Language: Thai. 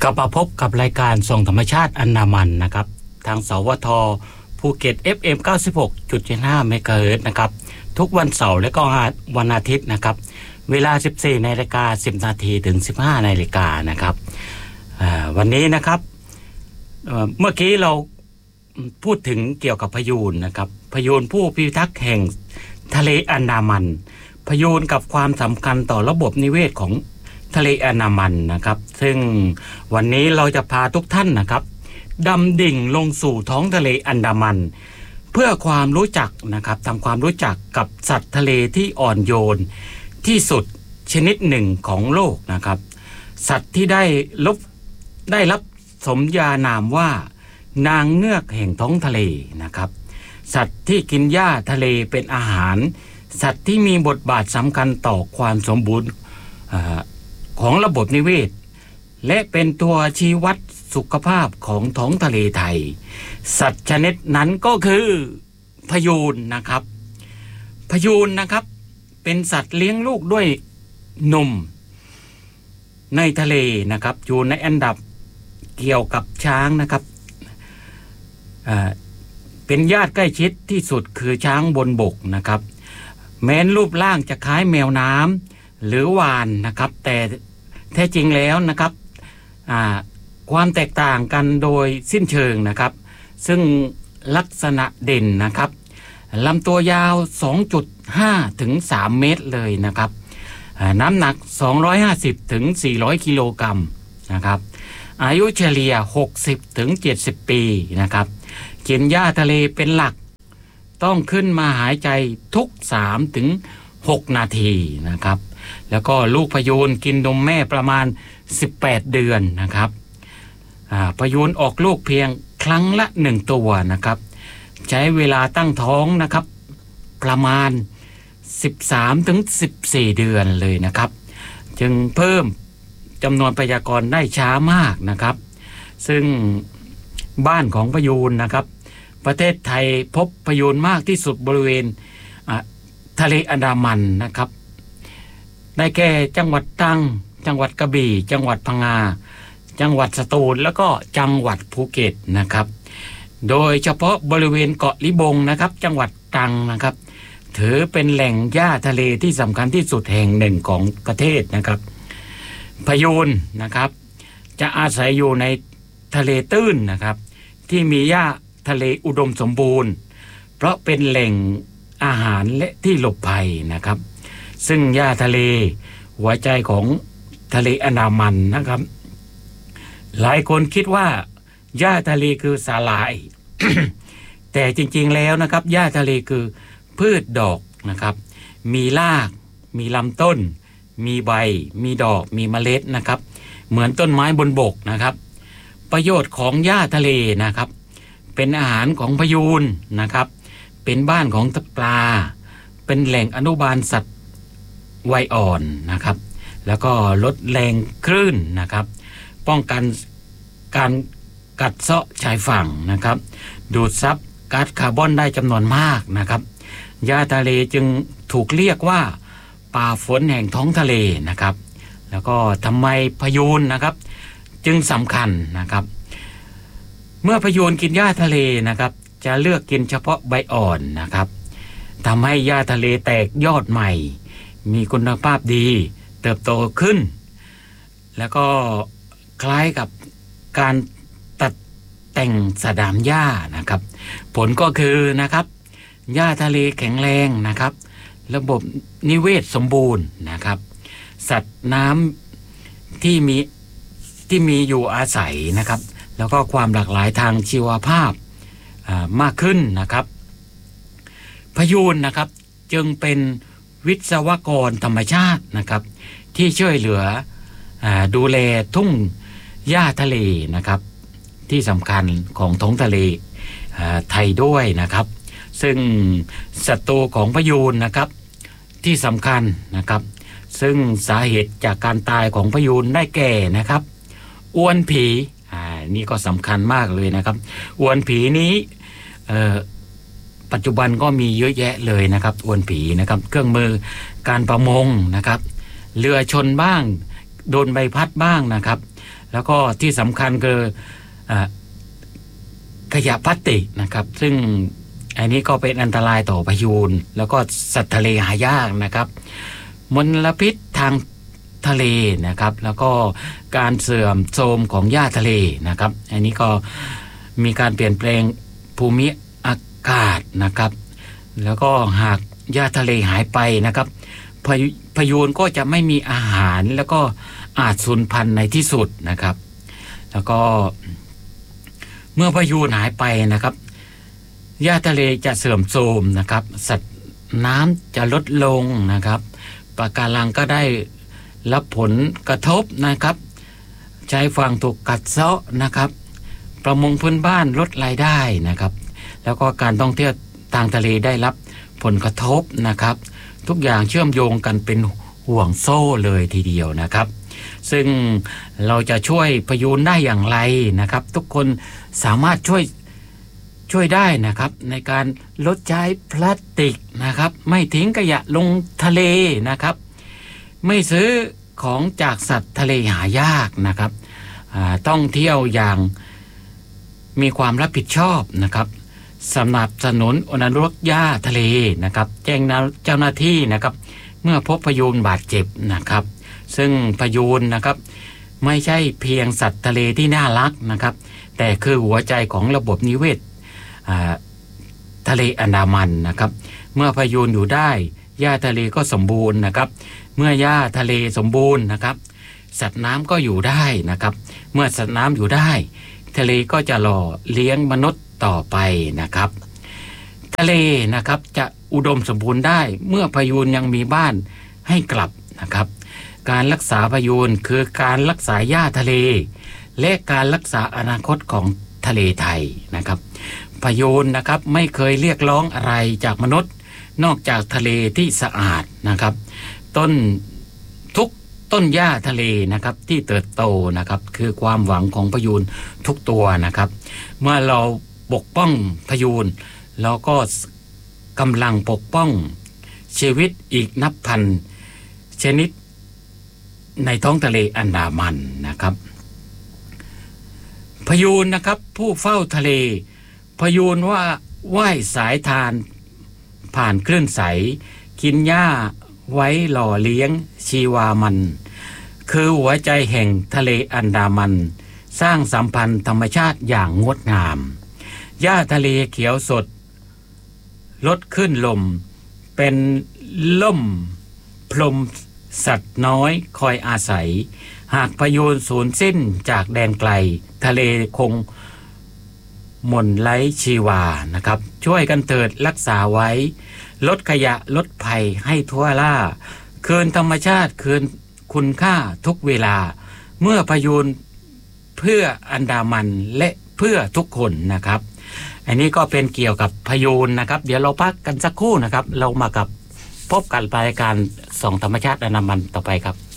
กลับมาพบกับรายการส่องธรรมชาติอันดามันนะครับทางสวทภูเก็ต FM 96.75 เมกะเฮิรตซ์นะครับทุกวันเสาร์และก็วันอาทิตย์นะครับเวลา 14:10 นถึง 15:00 นนะครับวันนี้นะครับเมื่อกี้เราพูดถึงเกี่ยวกับพยูนนะครับพยูนผู้พิทักษ์แห่งทะเลอันดามันพยูนกับความสำคัญต่อระบบนิเวศของทะเลอันดามันนะครับซึ่งวันนี้เราจะพาทุกท่านนะครับดำดิ่งลงสู่ท้องทะเลอันดามันเพื่อความรู้จักนะครับทำความรู้จักกับสัตว์ทะเลที่อ่อนโยนที่สุดชนิดหนึ่งของโลกนะครับสัตว์ที่ได้รับสมญานามว่านางเงือกแห่งท้องทะเลนะครับสัตว์ที่กินหญ้าทะเลเป็นอาหารสัตว์ที่มีบทบาทสำคัญต่อความสมบูรณ์ของระบบนิเวศและเป็นตัวชี้วัดสุขภาพของท้องทะเลไทยสัตว์ชนิดนั้นก็คือพยูนนะครับพยูนนะครับเป็นสัตว์เลี้ยงลูกด้วยนมในทะเลนะครับอยู่ในอันดับเกี่ยวกับช้างนะครับเป็นญาติใกล้ชิดที่สุดคือช้างบนบกนะครับแม้นรูปร่างจะคล้ายแมวน้ำหรือวาฬนะครับแต่แท้จริงแล้วนะครับความแตกต่างกันโดยสิ้นเชิงนะครับซึ่งลักษณะเด่นนะครับลำตัวยาว 2.5 ถึง 3 เมตรเลยนะครับน้ำหนัก 250 ถึง 400 กิโลกรัมนะครับอายุเฉลี่ย 60 ถึง 70 ปีนะครับกินหญ้าทะเลเป็นหลักต้องขึ้นมาหายใจทุก 3 ถึง 6 นาทีนะครับแล้วก็ลูกพยูนกินนมแม่ประมาณ18 เดือนนะครับพยูนออกลูกเพียงครั้งละ1ตัวนะครับใช้เวลาตั้งท้องนะครับประมาณ13 ถึง 14 เดือนเลยนะครับจึงเพิ่มจำนวนพยากรณ์ได้ช้ามากนะครับซึ่งบ้านของพยูนนะครับประเทศไทยพบพยูนมากที่สุดบริเวณทะเลอันดามันนะครับได้แก่จังหวัดตรังจังหวัดกระบี่จังหวัดพังงาจังหวัดสตูลแล้วก็จังหวัดภูเก็ตนะครับโดยเฉพาะบริเวณเกาะลิบงนะครับจังหวัดตรังนะครับถือเป็นแหล่งหญ้าทะเลที่สำคัญที่สุดแห่งหนึ่งของประเทศนะครับพยูนนะครับจะอาศัยอยู่ในทะเลตื้นนะครับที่มีหญ้าทะเลอุดมสมบูรณ์เพราะเป็นแหล่งอาหารและที่หลบภัยนะครับซึ่งหญ้าทะเลหัวใจของทะเลอันดามันนะครับหลายคนคิดว่าหญ้าทะเลคือสาหร่าย แต่จริงๆแล้วนะครับหญ้าทะเลคือพืชดอกนะครับมีรากมีลำต้นมีใบมีดอกมีเมล็ดนะครับเหมือนต้นไม้บนบกนะครับประโยชน์ของหญ้าทะเลนะครับเป็นอาหารของพยูนนะครับเป็นบ้านของปลาเป็นแหล่งอนุบาลสัตว์วัยอ่อนนะครับแล้วก็ลดแรงคลื่นนะครับป้องกันการกัดเซาะชายฝั่งนะครับดูดซับก๊าซคาร์บอนได้จำนวนมากนะครับหญ้าทะเลจึงถูกเรียกว่าป่าฝนแห่งท้องทะเลนะครับแล้วก็ทำไมพยูนนะครับจึงสำคัญนะครับเมื่อพยูนกินหญ้าทะเลนะครับจะเลือกกินเฉพาะใบอ่อนนะครับทำให้หญ้าทะเลแตกยอดใหม่มีคุณภาพดีเติบโตขึ้นแล้วก็คล้ายกับการตัดแต่งสะดามหญ้านะครับผลก็คือนะครับหญ้าทะเลแข็งแรงนะครับระบบนิเวศสมบูรณ์นะครับสัตว์น้ำที่มีอยู่อาศัยนะครับแล้วก็ความหลากหลายทางชีวภาพมากขึ้นนะครับพยูนนะครับจึงเป็นวิศวกรธรรมชาตินะครับที่ช่วยเหลือดูแลทุ่งหญ้าทะเลนะครับที่สำคัญของท้องทะเลไทยด้วยนะครับซึ่งศัตรูของพยูนนะครับที่สำคัญนะครับซึ่งสาเหตุจากการตายของพยูนได้แก่นะครับอ้วนผีนี่ก็สำคัญมากเลยนะครับอ้วนผีนี้ปัจจุบันก็มีเยอะแยะเลยนะครับอ้วนผีนะครับเครื่องมือการประมงนะครับเรือชนบ้างโดนใบพัดบ้างนะครับแล้วก็ที่สำคัญคือขยะพลาสติกนะครับซึ่งอันนี้ก็เป็นอันตรายต่อพยูนแล้วก็สัตว์ทะเลหายากนะครับมลพิษทางทะเลนะครับแล้วก็การเสื่อมโทรมของหญ้าทะเลนะครับอันนี้ก็มีการเปลี่ยนแปลงภูมิอากาศนะครับแล้วก็หากหญ้าทะเลหายไปนะครับพยูนก็จะไม่มีอาหารแล้วก็อาจสูญพันธุ์ในที่สุดนะครับแล้วก็เมื่อพยูนหายไปนะครับหญ้าทะเลจะเสื่อมโทรมนะครับสัตว์น้ำจะลดลงนะครับปะการังก็ได้รับผลกระทบนะครับชายฝั่งถูกกัดเซาะนะครับประมงพื้นบ้านลดรายได้นะครับแล้วก็การท่องเที่ยวทางทะเลได้รับผลกระทบนะครับทุกอย่างเชื่อมโยงกันเป็นห่วงโซ่เลยทีเดียวนะครับซึ่งเราจะช่วยพยูนได้อย่างไรนะครับทุกคนสามารถช่วยได้นะครับในการลดใช้พลาสติกนะครับไม่ทิ้งขยะลงทะเลนะครับไม่ซื้อของจากสัตว์ทะเลหายากนะครับต้องเที่ยวอย่างมีความรับผิดชอบนะครับสนับสนุนอนุรักษ์หญ้าทะเลนะครับแจ้งเจ้าหน้าที่นะครับเมื่อพบพยูนบาดเจ็บนะครับซึ่งพยูนนะครับไม่ใช่เพียงสัตว์ทะเลที่น่ารักนะครับแต่คือหัวใจของระบบนิเวศทะเลอันดามันนะครับเมื่อพยูนอยู่ได้หญ้าทะเลก็สมบูรณ์นะครับเมื่อหญ้าทะเลสมบูรณ์นะครับสัตว์น้ำก็อยู่ได้นะครับเมื่อสัตว์น้ำอยู่ได้ทะเลก็จะหล่อเลี้ยงมนุษย์ต่อไปนะครับทะเลนะครับจะอุดมสมบูรณ์ได้เมื่อพยูนยังมีบ้านให้กลับนะครับการรักษาพยูนคือการรักษาหญ้าทะเลและการรักษาอนาคตของทะเลไทยนะครับพยูนนะครับไม่เคยเรียกร้องอะไรจากมนุษย์นอกจากทะเลที่สะอาดนะครับทุกต้นหญ้าทะเลนะครับที่เติบโตนะครับคือความหวังของพยูนทุกตัวนะครับเมื่อเราปกป้องพยูนเราก็กำลังปกป้องชีวิตอีกนับพันชนิดในท้องทะเลอันดามันนะครับพยูนนะครับผู้เฝ้าทะเลพยูนว่าว่ายสายทานผ่านคลื่นใสกินหญ้าไว้หล่อเลี้ยงชีวามันคือหัวใจแห่งทะเลอันดามันสร้างสัมพันธ์ธรรมชาติอย่างงดงามหญ้าทะเลเขียวสดลดขึ้นลมเป็นล่มพรมสัตว์น้อยคอยอาศัยหากพยูนสูญสิ้นจากแดนไกลทะเลคงหม่นไร้ชีวานะครับช่วยกันเถิดรักษาไว้ลดขยะลดภัยให้ทั่วล่าคืนธรรมชาติคืนคุณค่าทุกเวลาเมื่อพยูนเพื่ออันดามันและเพื่อทุกคนนะครับอันนี้ก็เป็นเกี่ยวกับพยูนนะครับเดี๋ยวเราพักกันสักครู่นะครับเรามากับพบกันรายการส่องธรรมชาติอันดามันต่อไปครับ